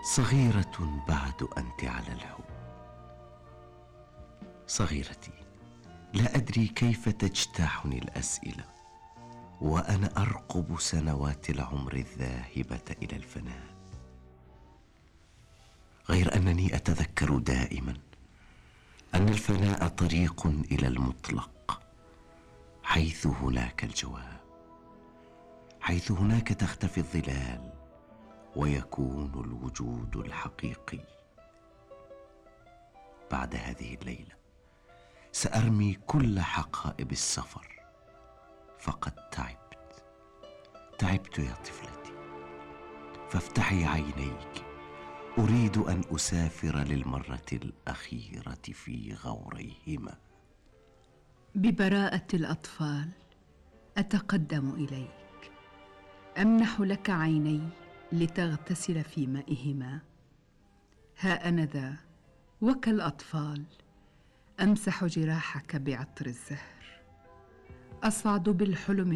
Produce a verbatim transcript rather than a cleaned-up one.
صغيرة بعد أنت على الهوى. صغيرتي، لا أدري كيف تجتاحني الأسئلة وأنا أرقب سنوات العمر الذاهبة إلى الفناء، غير أنني أتذكر دائما أن الفناء طريق إلى المطلق، حيث هناك الجواب، حيث هناك تختفي الظلال ويكون الوجود الحقيقي. بعد هذه الليلة سأرمي كل حقائب السفر، فقد تعبت تعبت يا طفلتي، فافتحي عينيك، أريد أن أسافر للمرة الأخيرة في غوريهما. ببراءة الأطفال أتقدم إليك، أمنح لك عيني لتغتسل في مائهما. ها أنا ذا وكالأطفال أمسح جراحك بعطر الزهر، أصعد بالحلم